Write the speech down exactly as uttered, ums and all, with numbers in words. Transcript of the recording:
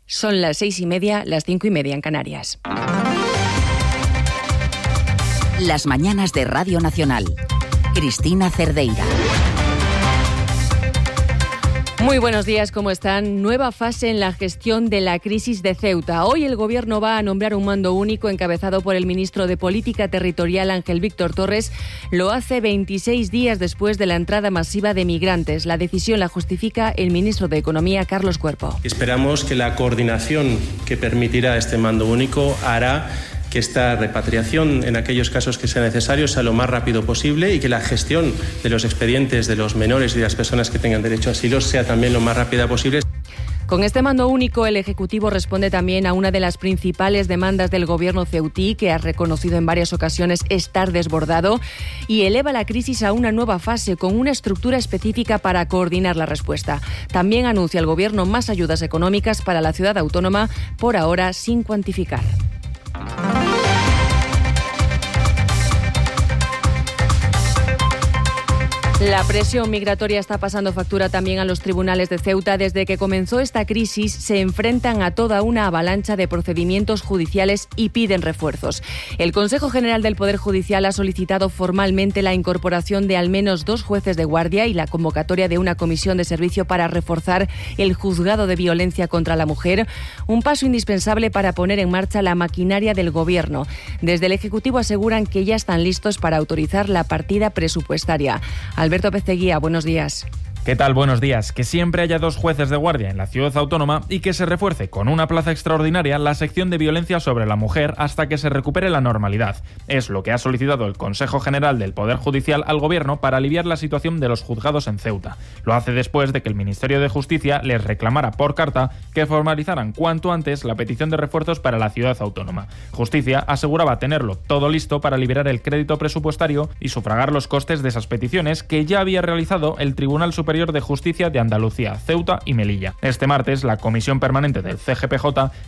Son las seis y media, las cinco y media en Canarias. Las mañanas de Radio Nacional. Cristina Cerdeira. Muy buenos días, ¿cómo están? Nueva fase en la gestión de la crisis de Ceuta. Hoy el Gobierno va a nombrar un mando único encabezado por el ministro de Política Territorial, Ángel Víctor Torres. Lo hace veintiséis días después de la entrada masiva de migrantes. La decisión la justifica el ministro de Economía, Carlos Cuerpo. Esperamos que la coordinación que permitirá este mando único hará que esta repatriación, en aquellos casos que sea necesario, sea lo más rápido posible y que la gestión de los expedientes de los menores y de las personas que tengan derecho a asilo sea también lo más rápida posible. Con este mando único, el Ejecutivo responde también a una de las principales demandas del Gobierno ceutí, que ha reconocido en varias ocasiones estar desbordado, y eleva la crisis a una nueva fase con una estructura específica para coordinar la respuesta. También anuncia el Gobierno más ayudas económicas para la ciudad autónoma, por ahora sin cuantificar. La presión migratoria está pasando factura también a los tribunales de Ceuta. Desde que comenzó esta crisis se enfrentan a toda una avalancha de procedimientos judiciales y piden refuerzos. El Consejo General del Poder Judicial ha solicitado formalmente la incorporación de al menos dos jueces de guardia y la convocatoria de una comisión de servicio para reforzar el juzgado de violencia contra la mujer, un paso indispensable para poner en marcha la maquinaria del Gobierno. Desde el Ejecutivo aseguran que ya están listos para autorizar la partida presupuestaria. Alberto Pesteguía, buenos días. ¿Qué tal? Buenos días. Que siempre haya dos jueces de guardia en la ciudad autónoma y que se refuerce con una plaza extraordinaria la sección de violencia sobre la mujer hasta que se recupere la normalidad. Es lo que ha solicitado el Consejo General del Poder Judicial al Gobierno para aliviar la situación de los juzgados en Ceuta. Lo hace después de que el Ministerio de Justicia les reclamara por carta que formalizaran cuanto antes la petición de refuerzos para la ciudad autónoma. Justicia aseguraba tenerlo todo listo para liberar el crédito presupuestario y sufragar los costes de esas peticiones que ya había realizado el Tribunal Superior de Justicia de Andalucía, Ceuta y Melilla. Este martes, la Comisión Permanente del C G P J